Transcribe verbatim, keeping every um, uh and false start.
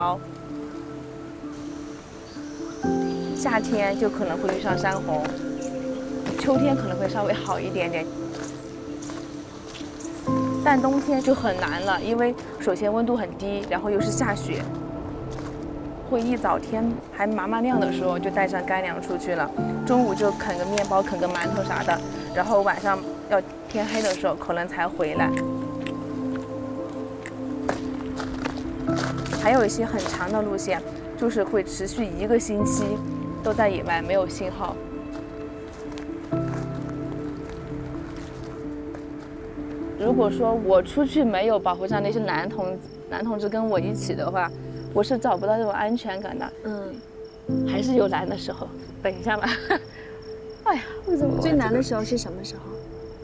夏天就可能会遇上山洪，秋天可能会稍微好一点点，但冬天就很难了，因为首先温度很低，然后又是下雪，会一早天还麻麻亮的时候就带上干粮出去了，中午就啃个面包、啃个馒头啥的，然后晚上要天黑的时候可能才回来。还有一些很长的路线，就是会持续一个星期都在野外，没有信号。如果说我出去没有保护上那些男同男同志跟我一起的话，我是找不到这种安全感的。嗯，还是有难的时候。等一下吧。哎呀，为什么最难的时候是什么时候？